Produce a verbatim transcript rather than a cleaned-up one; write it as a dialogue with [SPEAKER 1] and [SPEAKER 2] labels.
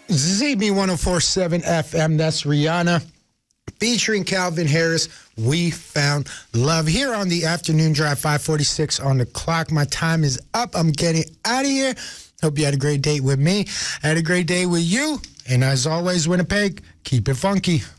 [SPEAKER 1] Z B one oh four point seven F M. That's Rihanna featuring Calvin Harris. We found love here on the afternoon drive. five forty-six on the clock. My time is up. I'm getting out of here. Hope you had a great date with me. I had a great day with you. And as always, Winnipeg, keep it funky.